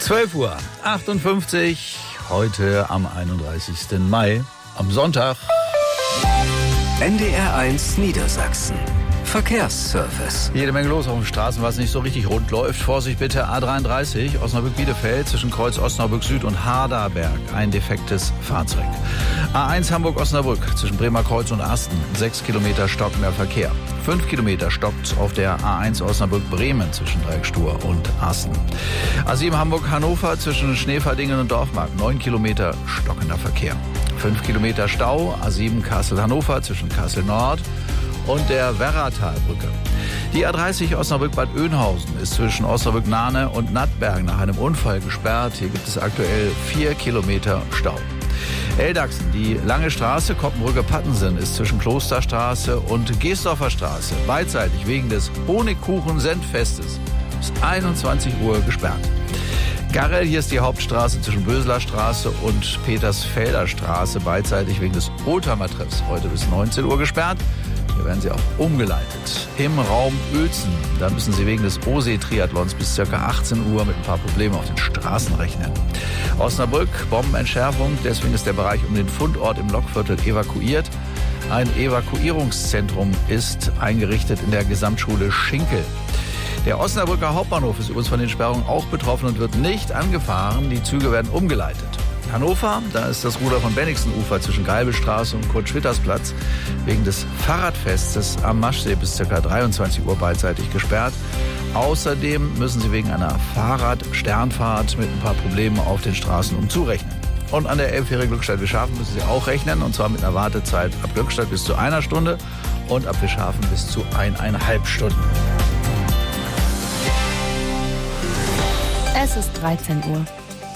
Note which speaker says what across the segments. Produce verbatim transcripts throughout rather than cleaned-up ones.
Speaker 1: zwölf Uhr achtundfünfzig, heute am einunddreißigsten Mai, am Sonntag.
Speaker 2: N D R eins Niedersachsen. Verkehrsservice.
Speaker 1: Jede Menge los auf den Straßen, was nicht so richtig rund läuft. Vorsicht bitte, A dreiunddreißig, Osnabrück-Bielefeld, zwischen Kreuz Osnabrück Süd und Harderberg, ein defektes Fahrzeug. A eins Hamburg-Osnabrück, zwischen Bremer Kreuz und Asten, sechs Kilometer stockender Verkehr. fünf Kilometer stockt auf der A eins Osnabrück-Bremen, zwischen Dreieckstur und Asten. A sieben Hamburg-Hannover, zwischen Schneverdingen und Dorfmark, neun Kilometer stockender Verkehr. fünf Kilometer Stau, A sieben Kassel-Hannover, zwischen Kassel Nord und der Werratalbrücke. Die A dreißig Osnabrück-Bad Oeynhausen ist zwischen Osnabrück-Nahne und Nattberg nach einem Unfall gesperrt. Hier gibt es aktuell vier Kilometer Stau. Eldachsen, die Lange Straße, Koppenbrücke-Pattensen, ist zwischen Klosterstraße und Geesdorfer Straße beidseitig wegen des Honigkuchen-Senfestes bis einundzwanzig Uhr gesperrt. Garrel, hier ist die Hauptstraße zwischen Böseler Straße und Petersfelder Straße beidseitig wegen des Oldtimer-Treffs heute bis neunzehn Uhr gesperrt. Hier werden sie auch umgeleitet. Im Raum Uelzen, da müssen sie wegen des O-See-Triathlons bis ca. achtzehn Uhr mit ein paar Problemen auf den Straßen rechnen. Osnabrück, Bombenentschärfung, deswegen ist der Bereich um den Fundort im Lokviertel evakuiert. Ein Evakuierungszentrum ist eingerichtet in der Gesamtschule Schinkel. Der Osnabrücker Hauptbahnhof ist übrigens von den Sperrungen auch betroffen und wird nicht angefahren. Die Züge werden umgeleitet. Hannover, da ist das Ruder von Bennigsenufer zwischen Geibelstraße und Kurt-Schwitters-Platz wegen des Fahrradfestes am Maschsee bis ca. dreiundzwanzig Uhr beidseitig gesperrt. Außerdem müssen sie wegen einer Fahrrad-Sternfahrt mit ein paar Problemen auf den Straßen umzurechnen. Und an der Elbfähre Glückstadt-Wischhafen müssen sie auch rechnen, und zwar mit einer Wartezeit ab Glückstadt bis zu einer Stunde und ab Wischhafen bis zu eineinhalb Stunden.
Speaker 3: Es ist dreizehn Uhr.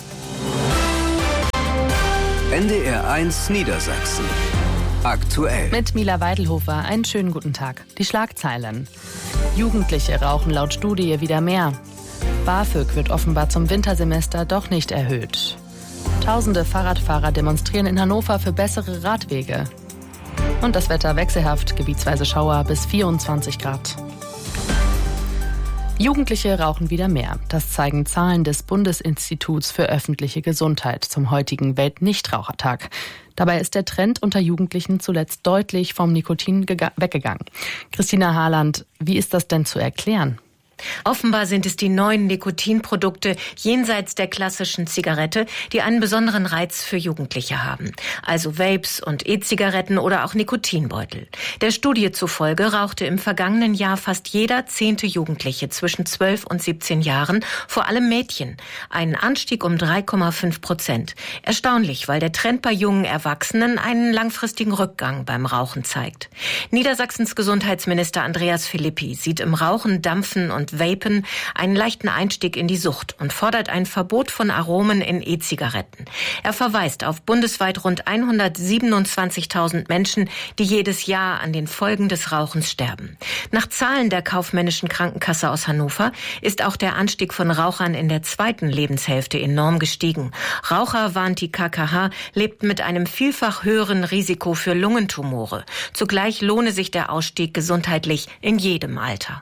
Speaker 2: N D R eins Niedersachsen. Aktuell.
Speaker 3: Mit Mila Weidelhofer, einen schönen guten Tag. Die Schlagzeilen. Jugendliche rauchen laut Studie wieder mehr. BAföG wird offenbar zum Wintersemester doch nicht erhöht. Tausende Fahrradfahrer demonstrieren in Hannover für bessere Radwege. Und das Wetter wechselhaft, gebietsweise Schauer bis vierundzwanzig Grad. Jugendliche rauchen wieder mehr. Das zeigen Zahlen des Bundesinstituts für öffentliche Gesundheit zum heutigen Weltnichtrauchertag. Dabei ist der Trend unter Jugendlichen zuletzt deutlich vom Nikotin gega- weggegangen. Christina Harland, wie ist das denn zu erklären?
Speaker 4: Offenbar sind es die neuen Nikotinprodukte jenseits der klassischen Zigarette, die einen besonderen Reiz für Jugendliche haben. Also Vapes und E-Zigaretten oder auch Nikotinbeutel. Der Studie zufolge rauchte im vergangenen Jahr fast jeder zehnte Jugendliche zwischen zwölf und siebzehn Jahren, vor allem Mädchen. Ein Anstieg um drei Komma fünf Prozent. Erstaunlich, weil der Trend bei jungen Erwachsenen einen langfristigen Rückgang beim Rauchen zeigt. Niedersachsens Gesundheitsminister Andreas Philippi sieht im Rauchen, Dampfen und Vapen einen leichten Einstieg in die Sucht und fordert ein Verbot von Aromen in E-Zigaretten. Er verweist auf bundesweit rund hundertsiebenundzwanzigtausend Menschen, die jedes Jahr an den Folgen des Rauchens sterben. Nach Zahlen der Kaufmännischen Krankenkasse aus Hannover ist auch der Anstieg von Rauchern in der zweiten Lebenshälfte enorm gestiegen. Raucher, warnt die K K H, lebten mit einem vielfach höheren Risiko für Lungentumore. Zugleich lohne sich der Ausstieg gesundheitlich in jedem Alter.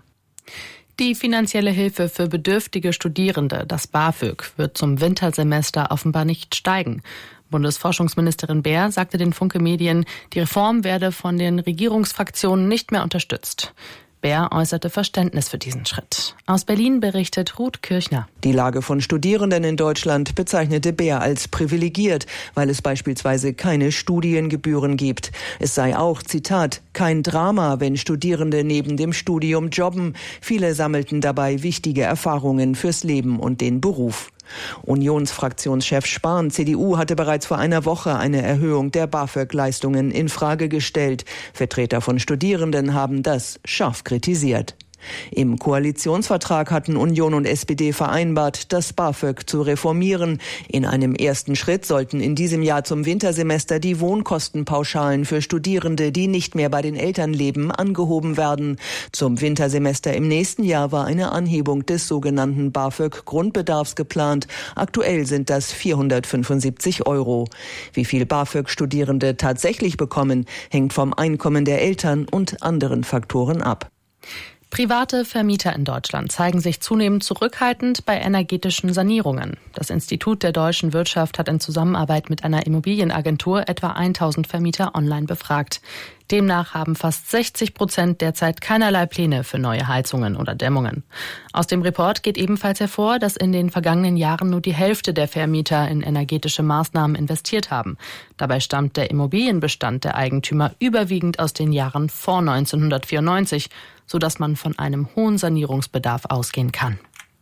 Speaker 3: Die finanzielle Hilfe für bedürftige Studierende, das BAföG, wird zum Wintersemester offenbar nicht steigen. Bundesforschungsministerin Baer sagte den Funke Medien, die Reform werde von den Regierungsfraktionen nicht mehr unterstützt. Baer äußerte Verständnis für diesen Schritt. Aus Berlin berichtet Ruth Kirchner.
Speaker 5: Die Lage von Studierenden in Deutschland bezeichnete Baer als privilegiert, weil es beispielsweise keine Studiengebühren gibt. Es sei auch, Zitat, kein Drama, wenn Studierende neben dem Studium jobben. Viele sammelten dabei wichtige Erfahrungen fürs Leben und den Beruf. Unionsfraktionschef Spahn, C D U, hatte bereits vor einer Woche eine Erhöhung der BAföG-Leistungen in Frage gestellt. Vertreter von Studierenden haben das scharf kritisiert. Im Koalitionsvertrag hatten Union und S P D vereinbart, das BAföG zu reformieren. In einem ersten Schritt sollten in diesem Jahr zum Wintersemester die Wohnkostenpauschalen für Studierende, die nicht mehr bei den Eltern leben, angehoben werden. Zum Wintersemester im nächsten Jahr war eine Anhebung des sogenannten BAföG-Grundbedarfs geplant. Aktuell sind das vierhundertfünfundsiebzig Euro. Wie viel BAföG Studierende tatsächlich bekommen, hängt vom Einkommen der Eltern und anderen Faktoren ab.
Speaker 3: Private Vermieter in Deutschland zeigen sich zunehmend zurückhaltend bei energetischen Sanierungen. Das Institut der deutschen Wirtschaft hat in Zusammenarbeit mit einer Immobilienagentur etwa tausend Vermieter online befragt. Demnach haben fast sechzig Prozent derzeit keinerlei Pläne für neue Heizungen oder Dämmungen. Aus dem Report geht ebenfalls hervor, dass in den vergangenen Jahren nur die Hälfte der Vermieter in energetische Maßnahmen investiert haben. Dabei stammt der Immobilienbestand der Eigentümer überwiegend aus den Jahren vor neunzehnhundertvierundneunzig, sodass man von einem hohen Sanierungsbedarf ausgehen kann.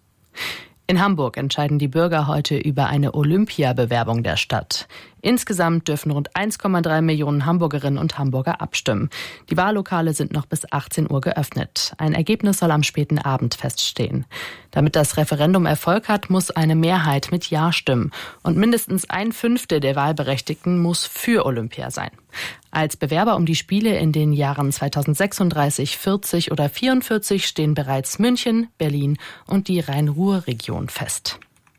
Speaker 3: In Hamburg entscheiden die Bürger heute über eine Olympiabewerbung der Stadt. Insgesamt dürfen rund eins Komma drei Millionen Hamburgerinnen und Hamburger abstimmen. Die Wahllokale sind noch bis achtzehn Uhr geöffnet. Ein Ergebnis soll am späten Abend feststehen. Damit das Referendum Erfolg hat, muss eine Mehrheit mit Ja stimmen. Und mindestens ein Fünftel der Wahlberechtigten muss für Olympia sein. Als Bewerber um die Spiele in den Jahren zweitausendsechsunddreißig, vierzig oder vierundvierzig stehen bereits München, Berlin und die Rhein-Ruhr-Region fest.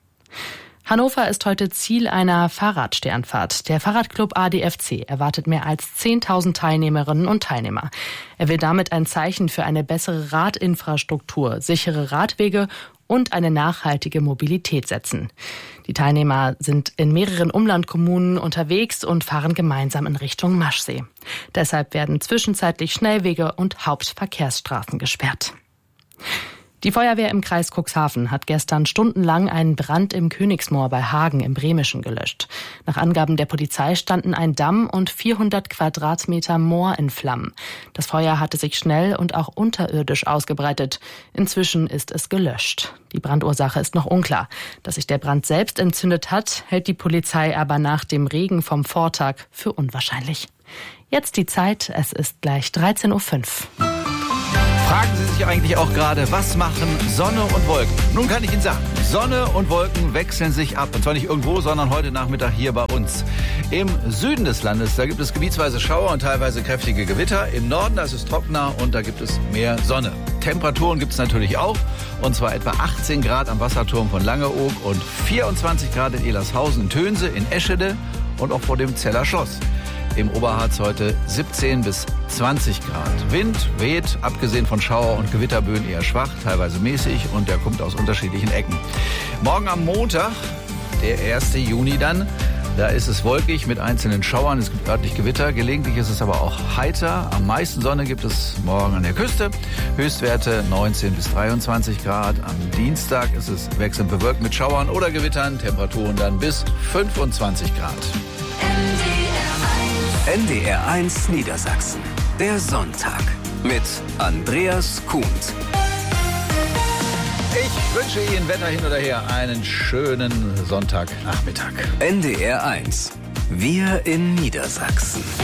Speaker 3: Hannover ist heute Ziel einer Fahrradsternfahrt. Der Fahrradclub A D F C erwartet mehr als zehntausend Teilnehmerinnen und Teilnehmer. Er will damit ein Zeichen für eine bessere Radinfrastruktur, sichere Radwege und eine nachhaltige Mobilität setzen. Die Teilnehmer sind in mehreren Umlandkommunen unterwegs und fahren gemeinsam in Richtung Maschsee. Deshalb werden zwischenzeitlich Schnellwege und Hauptverkehrsstraßen gesperrt. Die Feuerwehr im Kreis Cuxhaven hat gestern stundenlang einen Brand im Königsmoor bei Hagen im Bremischen gelöscht. Nach Angaben der Polizei standen ein Damm und vierhundert Quadratmeter Moor in Flammen. Das Feuer hatte sich schnell und auch unterirdisch ausgebreitet. Inzwischen ist es gelöscht. Die Brandursache ist noch unklar. Dass sich der Brand selbst entzündet hat, hält die Polizei aber nach dem Regen vom Vortag für unwahrscheinlich. Jetzt die Zeit, es ist gleich dreizehn Uhr fünf.
Speaker 1: Fragen Sie sich eigentlich auch gerade, was machen Sonne und Wolken? Nun kann ich Ihnen sagen, Sonne und Wolken wechseln sich ab. Und zwar nicht irgendwo, sondern heute Nachmittag hier bei uns. Im Süden des Landes, da gibt es gebietsweise Schauer und teilweise kräftige Gewitter. Im Norden, da ist es trockener und da gibt es mehr Sonne. Temperaturen gibt es natürlich auch. Und zwar etwa achtzehn Grad am Wasserturm von Langeoog und vierundzwanzig Grad in Elershausen, in Tönse, in Eschede und auch vor dem Zeller Schloss. Im Oberharz heute siebzehn bis zwanzig Grad. Wind weht, abgesehen von Schauer- und Gewitterböen, eher schwach, teilweise mäßig und der kommt aus unterschiedlichen Ecken. Morgen am Montag, der ersten Juni dann, da ist es wolkig mit einzelnen Schauern, es gibt örtlich Gewitter, gelegentlich ist es aber auch heiter. Am meisten Sonne gibt es morgen an der Küste, Höchstwerte neunzehn bis dreiundzwanzig Grad. Am Dienstag ist es wechselnd bewölkt mit Schauern oder Gewittern, Temperaturen dann bis fünfundzwanzig Grad.
Speaker 2: N D R eins Niedersachsen. Der Sonntag mit Andreas Kuhnt.
Speaker 1: Ich wünsche Ihnen, Wetter hin oder her, einen schönen Sonntagnachmittag.
Speaker 2: N D R eins. Wir in Niedersachsen.